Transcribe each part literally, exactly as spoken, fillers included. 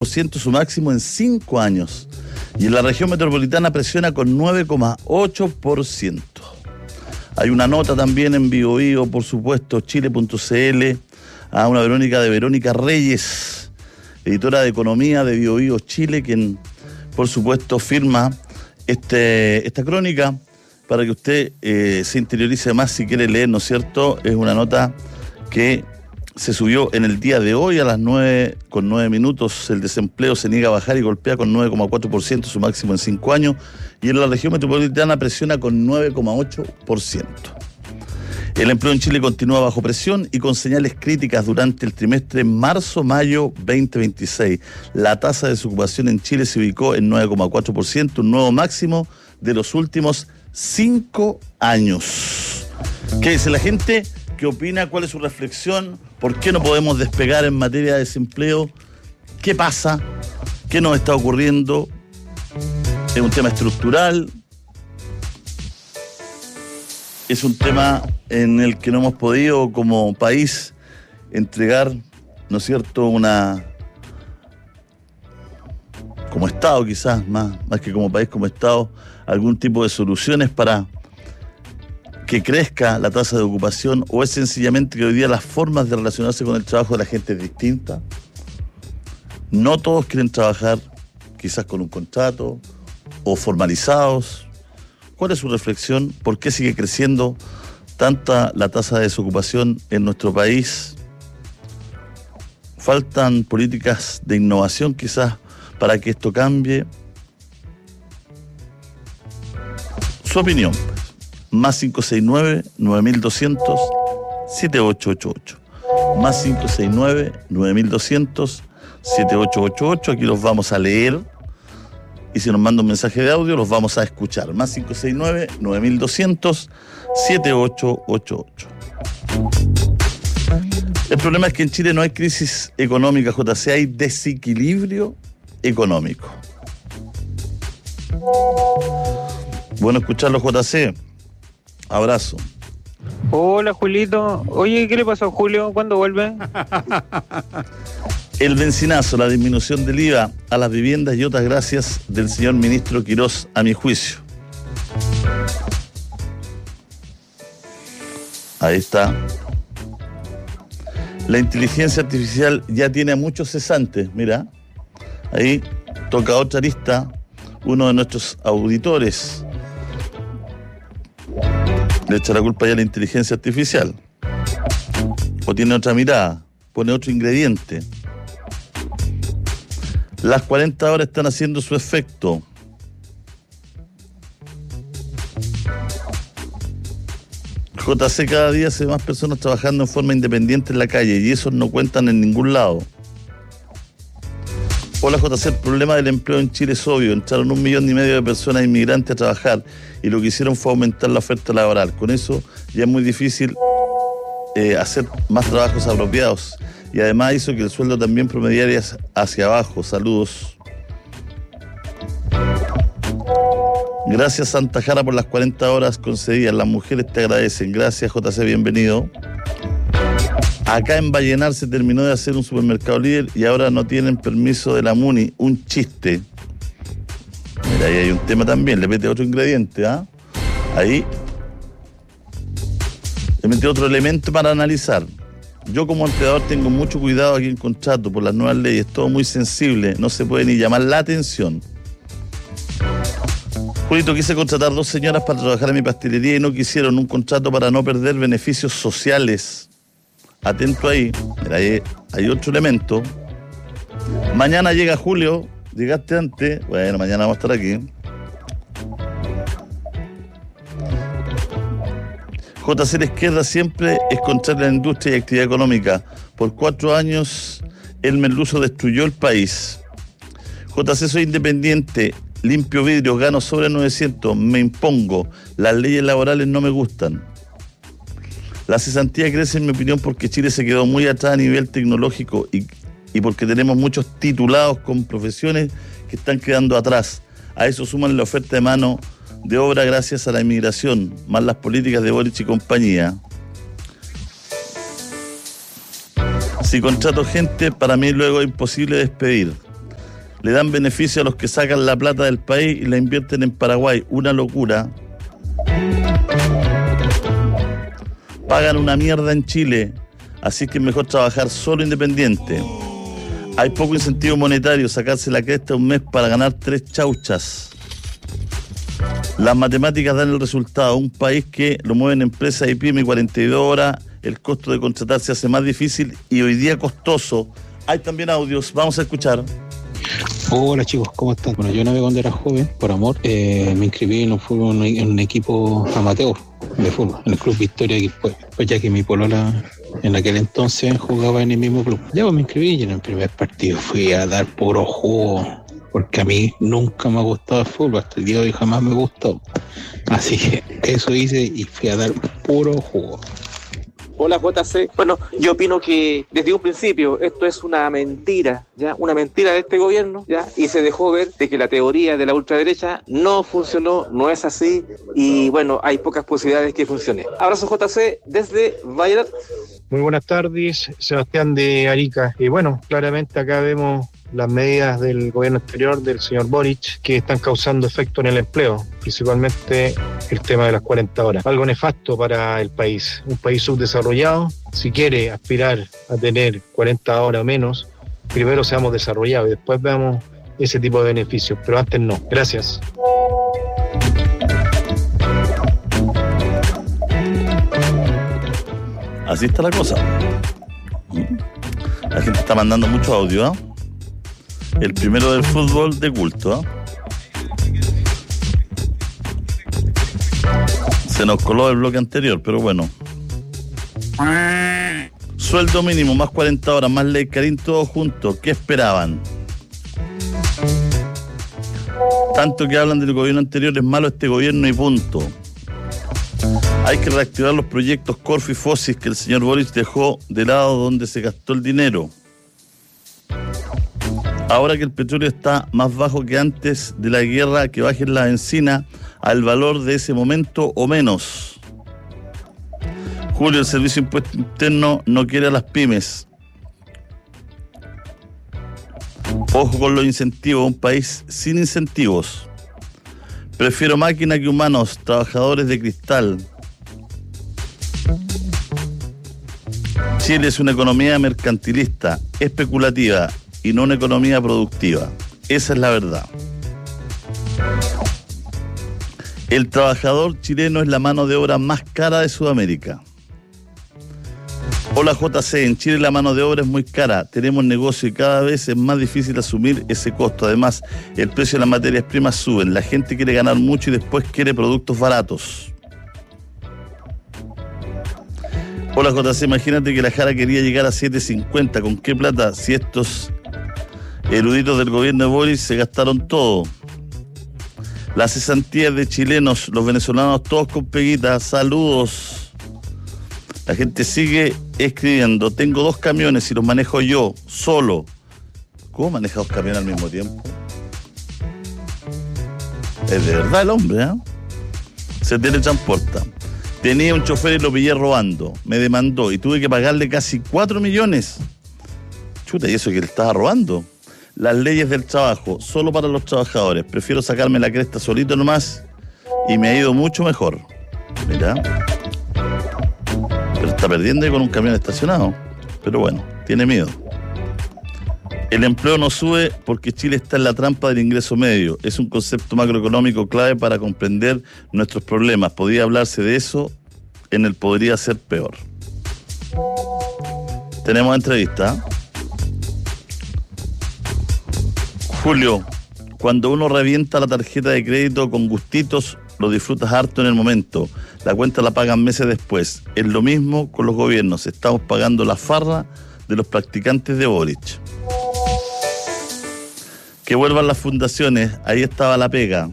ciento, su máximo en cinco años. Y en la región metropolitana presiona con nueve coma ocho por ciento. Hay una nota también en Biobío, por supuesto, chile punto c l, a una Verónica de Verónica Reyes, editora de Economía de Biobío Chile, quien, por supuesto, firma este, esta crónica para que usted eh, se interiorice más si quiere leer, ¿no es cierto? Es una nota que se subió en el día de hoy a las nueve con nueve minutos. El desempleo se niega a bajar y golpea con nueve coma cuatro por ciento, su máximo en cinco años. Y en la región metropolitana presiona con nueve coma ocho por ciento. El empleo en Chile continúa bajo presión y con señales críticas durante el trimestre marzo-mayo veinte veintiséis. La tasa de desocupación en Chile se ubicó en nueve coma cuatro por ciento, un nuevo máximo de los últimos cinco años. ¿Qué dice la gente? ¿Qué opina? ¿Cuál es su reflexión? ¿Por qué no podemos despegar en materia de desempleo? ¿Qué pasa? ¿Qué nos está ocurriendo? ¿Es un tema estructural? ¿Es un tema en el que no hemos podido como país entregar, ¿no es cierto?, una... como Estado quizás, más, más que como país, como Estado, algún tipo de soluciones para que crezca la tasa de ocupación, o es sencillamente que hoy día las formas de relacionarse con el trabajo de la gente es distinta? No todos quieren trabajar quizás con un contrato o formalizados. ¿Cuál es su reflexión? ¿Por qué sigue creciendo tanta la tasa de desocupación en nuestro país? ¿Faltan políticas de innovación quizás para que esto cambie? Su opinión. Más cinco seis nueve, nueve mil doscientos, siete ocho ocho ocho. Más cinco seis nueve, nueve mil doscientos, siete ocho ocho ocho. Aquí los vamos a leer. Y si nos manda un mensaje de audio, los vamos a escuchar. Más cinco seis nueve, nueve mil doscientos, siete ocho ocho ocho. El problema es que en Chile no hay crisis económica, J C, hay desequilibrio económico. Bueno escucharlo, J C. Abrazo. Hola, Julito. Oye, ¿qué le pasó a Julio? ¿Cuándo vuelve? El bencinazo, la disminución del I V A a las viviendas y otras gracias del señor ministro Quirós, a mi juicio. Ahí está. La inteligencia artificial ya tiene a muchos cesantes, mira. Ahí toca otra lista, uno de nuestros auditores le echa la culpa ya a la inteligencia artificial. O tiene otra mirada, pone otro ingrediente. Las cuarenta horas están haciendo su efecto. J C, cada día se ven más personas trabajando en forma independiente en la calle y esos no cuentan en ningún lado. Hola, J C, el problema del empleo en Chile es obvio. Entraron un millón y medio de personas inmigrantes a trabajar y lo que hicieron fue aumentar la oferta laboral. Con eso ya es muy difícil eh, hacer más trabajos apropiados. Y además hizo que el sueldo también promediara hacia abajo. Saludos. Gracias, Santa Jara, por las cuarenta horas concedidas. Las mujeres te agradecen. Gracias, J C, bienvenido. Acá en Vallenar se terminó de hacer un supermercado líder y ahora no tienen permiso de la MUNI. Un chiste. Mira, ahí hay un tema también. Le mete otro ingrediente, ¿ah? ¿eh? Ahí le mete otro elemento para analizar. Yo como empleador tengo mucho cuidado aquí en contrato por las nuevas leyes. Todo muy sensible. No se puede ni llamar la atención. Julito, quise contratar dos señoras para trabajar en mi pastelería y no quisieron un contrato para no perder beneficios sociales. Atento ahí. Mira, ahí hay otro elemento. Mañana llega Julio. Llegaste antes. Bueno, mañana vamos a estar aquí. J C, la izquierda siempre es contra la industria y actividad económica. Por cuatro años el merluzo destruyó el país. J C, soy independiente, limpio vidrio, gano sobre novecientos, me impongo. Las leyes laborales no me gustan. La cesantía crece, en mi opinión, porque Chile se quedó muy atrás a nivel tecnológico y, y porque tenemos muchos titulados con profesiones que están quedando atrás. A eso suman la oferta de mano de obra gracias a la inmigración, más las políticas de Boric y compañía. Si contrato gente, para mí luego es imposible despedir. Le dan beneficio a los que sacan la plata del país y la invierten en Paraguay. Una locura. Pagan una mierda en Chile, así que es mejor trabajar solo independiente. Hay poco incentivo monetario, sacarse la cresta un mes para ganar tres chauchas. Las matemáticas dan el resultado. Un país que lo mueven empresas y pymes cuarenta y dos horas, el costo de contratar se hace más difícil y hoy día costoso. Hay también audios, vamos a escuchar. Hola chicos, ¿cómo están? Bueno, yo navegué cuando era joven, por amor, eh, me inscribí en un, fútbol, en un equipo amateur de fútbol, en el Club Victoria, que pues, pues ya que mi polola en aquel entonces jugaba en el mismo club. Ya pues me inscribí y en el primer partido fui a dar puro jugo, porque a mí nunca me ha gustado el fútbol, hasta el día de hoy jamás me gustó. Así que eso hice y fui a dar puro jugo. Hola J C. Bueno, yo opino que desde un principio esto es una mentira, ya, una mentira de este gobierno, ya, y se dejó ver de que la teoría de la ultraderecha no funcionó, no es así, y bueno, hay pocas posibilidades que funcione. Abrazo J C desde Valladolid. Muy buenas tardes, Sebastián de Arica. Y bueno, claramente acá vemos las medidas del gobierno anterior del señor Boric que están causando efecto en el empleo, principalmente el tema de las cuarenta horas. Algo nefasto para el país. Un país subdesarrollado, si quiere aspirar a tener cuarenta horas o menos, primero seamos desarrollados y después veamos ese tipo de beneficios, pero antes no. Gracias. Así está la cosa. La gente está mandando mucho audio, ¿eh? El primero del fútbol de culto, ¿eh? Se nos coló el bloque anterior, pero bueno. Sueldo mínimo, más cuarenta horas, más ley Karim, todo junto. ¿Qué esperaban? Tanto que hablan del gobierno anterior, es malo este gobierno y punto. Hay que reactivar los proyectos Corfo y Fosis que el señor Boric dejó de lado donde se gastó el dinero. Ahora que el petróleo está más bajo que antes de la guerra, que bajen la bencina al valor de ese momento o menos. Julio, el Servicio de Impuesto Interno no quiere a las pymes. Ojo con los incentivos, un país sin incentivos. Prefiero máquina que humanos, trabajadores de cristal. Chile es una economía mercantilista, especulativa y no una economía productiva. Esa es la verdad. El trabajador chileno es la mano de obra más cara de Sudamérica. Hola J C, en Chile la mano de obra es muy cara, tenemos negocio y cada vez es más difícil asumir ese costo. Además, el precio de las materias primas suben, la gente quiere ganar mucho y después quiere productos baratos. Hola J C, imagínate que la Jara quería llegar a siete cincuenta, ¿con qué plata? Si estos eruditos del gobierno de Boris se gastaron todo. Las cesantías de chilenos, los venezolanos todos con peguitas, saludos. La gente sigue escribiendo, tengo dos camiones y los manejo yo, solo. ¿Cómo maneja dos camiones al mismo tiempo? Es de verdad el hombre, ¿eh? Se teletransporta. Tenía un chofer y lo pillé robando. Me demandó y tuve que pagarle casi cuatro millones. Chuta, ¿y eso que le estaba robando? Las leyes del trabajo, solo para los trabajadores. Prefiero sacarme la cresta solito nomás y me ha ido mucho mejor. Mira. Pero está perdiendo ahí con un camión estacionado. Pero bueno, tiene miedo. El empleo no sube porque Chile está en la trampa del ingreso medio. Es un concepto macroeconómico clave para comprender nuestros problemas. Podría hablarse de eso en el podría ser peor. Tenemos entrevista. Julio, cuando uno revienta la tarjeta de crédito con gustitos, lo disfrutas harto en el momento. La cuenta la pagan meses después. Es lo mismo con los gobiernos. Estamos pagando la farra de los practicantes de Boric. Que vuelvan las fundaciones, ahí estaba la pega.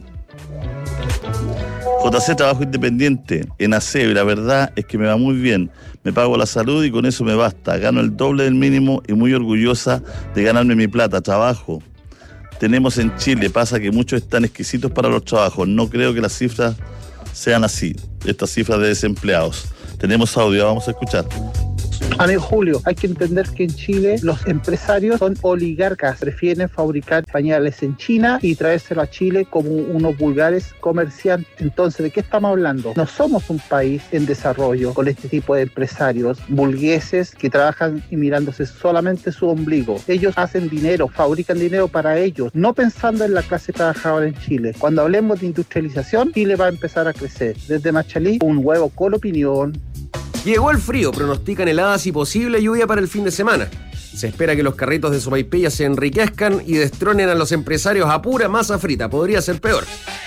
J C, trabajo independiente en aseo y la verdad es que me va muy bien. Me pago la salud y con eso me basta. Gano el doble del mínimo y muy orgullosa de ganarme mi plata. Trabajo. Tenemos en Chile, pasa que muchos están exquisitos para los trabajos. No creo que las cifras sean así, estas cifras de desempleados. Tenemos audio, vamos a escuchar. Veamos. Amigo Julio, hay que entender que en Chile los empresarios son oligarcas, prefieren fabricar pañales en China y traérselo a Chile como unos vulgares comerciantes. Entonces, ¿de qué estamos hablando? No somos un país en desarrollo con este tipo de empresarios burgueses que trabajan y mirándose solamente su ombligo. Ellos hacen dinero, fabrican dinero para ellos, no pensando en la clase trabajadora en Chile. Cuando hablemos de industrialización, Chile va a empezar a crecer. Desde Machalí, un huevo con opinión. Llegó el frío, pronostican heladas y posible lluvia para el fin de semana. Se espera que los carritos de sopaipilla se enriquezcan y destronen a los empresarios a pura masa frita. Podría ser peor.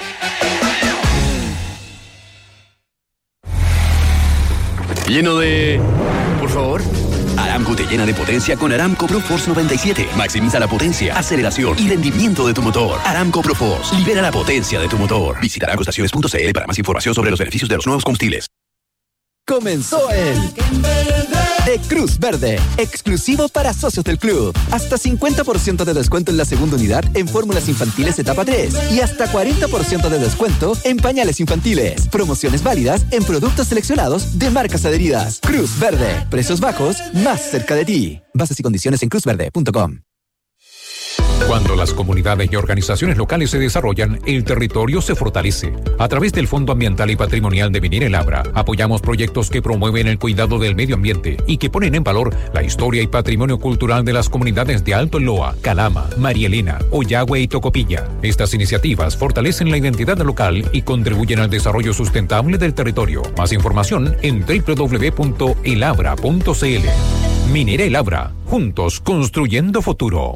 Lleno de... Por favor. Aramco te llena de potencia con Aramco ProForce noventa y siete. Maximiza la potencia, aceleración y rendimiento de tu motor. Aramco ProForce. Libera la potencia de tu motor. Visita aramco estaciones punto c l para más información sobre los beneficios de los nuevos combustibles. Comenzó el de Cruz Verde, exclusivo para socios del club. Hasta cincuenta por ciento de descuento en la segunda unidad en fórmulas infantiles etapa tres y hasta cuarenta por ciento de descuento en pañales infantiles. Promociones válidas en productos seleccionados de marcas adheridas. Cruz Verde, precios bajos, más cerca de ti. Bases y condiciones en cruz verde punto com. Cuando las comunidades y organizaciones locales se desarrollan, el territorio se fortalece. A través del Fondo Ambiental y Patrimonial de Minera El Abra, apoyamos proyectos que promueven el cuidado del medio ambiente y que ponen en valor la historia y patrimonio cultural de las comunidades de Alto Loa, Calama, María Elena, Oyagüe y Tocopilla. Estas iniciativas fortalecen la identidad local y contribuyen al desarrollo sustentable del territorio. Más información en doble u doble u doble u punto el abra punto c l. Minera El Abra, juntos construyendo futuro.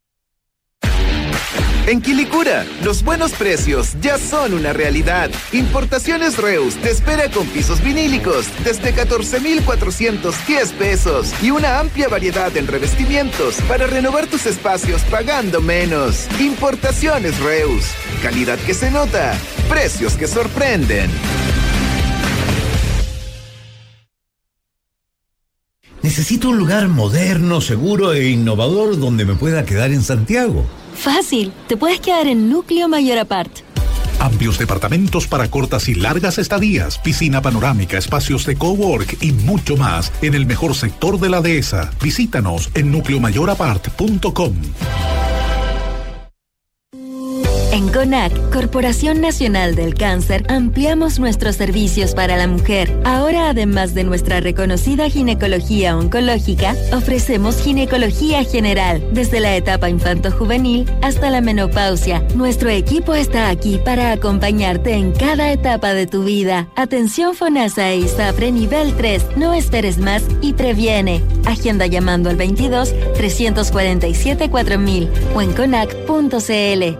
En Quilicura, los buenos precios ya son una realidad. Importaciones Reus te espera con pisos vinílicos desde catorce mil cuatrocientos diez pesos y una amplia variedad en revestimientos para renovar tus espacios pagando menos. Importaciones Reus, calidad que se nota, precios que sorprenden. Necesito un lugar moderno, seguro e innovador donde me pueda quedar en Santiago. Fácil, te puedes quedar en Núcleo Mayor Apart. Amplios departamentos para cortas y largas estadías, piscina panorámica, espacios de cowork y mucho más en el mejor sector de la dehesa. Visítanos en núcleo mayor apart punto com. En CONAC, Corporación Nacional del Cáncer, ampliamos nuestros servicios para la mujer. Ahora, además de nuestra reconocida ginecología oncológica, ofrecemos ginecología general, desde la etapa infanto-juvenil hasta la menopausia. Nuestro equipo está aquí para acompañarte en cada etapa de tu vida. Atención FONASA e ISAPRE nivel tres. No esperes más y previene. Agenda llamando al veintidós, trescientos cuarenta y siete, cuatro mil o en conac punto c l.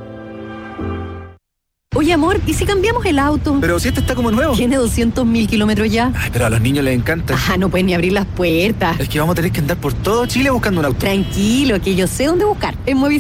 Oye, amor, ¿y si cambiamos el auto? Pero si este está como nuevo. Tiene doscientos mil kilómetros ya. Ay, pero a los niños les encanta. Ajá, no pueden ni abrir las puertas. Es que vamos a tener que andar por todo Chile buscando un auto. Tranquilo, que yo sé dónde buscar. En Movify